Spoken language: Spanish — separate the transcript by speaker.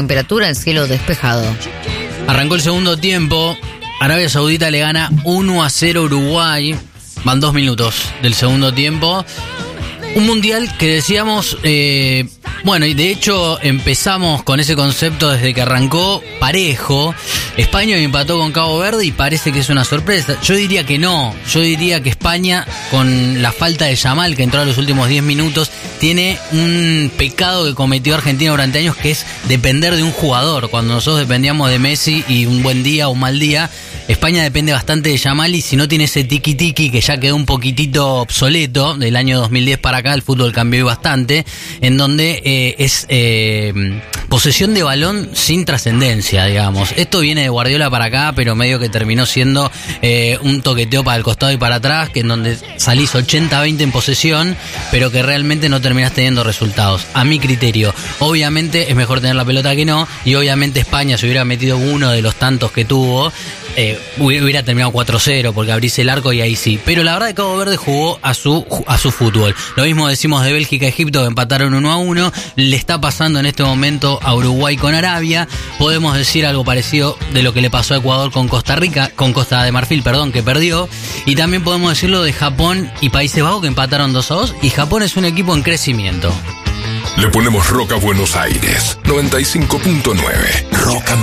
Speaker 1: Temperatura, el cielo despejado.
Speaker 2: Arrancó el segundo tiempo. Arabia Saudita le gana 1-0 a Uruguay. Van 2 minutos del segundo tiempo. Un mundial que decíamos, bueno, y de hecho empezamos con ese concepto desde que arrancó parejo. España empató con Cabo Verde y parece que es una sorpresa. Yo diría que no. Yo diría que España, con la falta de Yamal, que entró a los últimos 10 minutos, tiene un pecado que cometió Argentina durante años, que es depender de un jugador. Cuando nosotros dependíamos de Messi y un buen día o un mal día, España depende bastante de Yamal, y si no tiene ese tiki-tiki que ya quedó un poquitito obsoleto, del año 2010 para acá el fútbol cambió bastante, en donde es posesión de balón sin trascendencia, digamos. Esto viene de Guardiola para acá, pero medio que terminó siendo un toqueteo para el costado y para atrás, que en donde salís 80-20 en posesión, pero que realmente no terminás teniendo resultados. A mi criterio, obviamente es mejor tener la pelota que no, y obviamente España, si hubiera metido uno de los tantos que tuvo, hubiera terminado 4-0, porque abrís el arco y ahí sí. Pero la verdad que Cabo Verde jugó a su fútbol. Lo mismo decimos de Bélgica y Egipto, que empataron 1-1. Le está pasando en este momento a Uruguay con Arabia. Podemos decir algo parecido de lo que le pasó a Ecuador con Costa de Marfil, que perdió. Y también podemos decirlo de Japón y Países Bajos, que empataron 2-2. Y Japón es un equipo en crecimiento.
Speaker 3: Le ponemos rock a Buenos Aires. 95.9. Rock and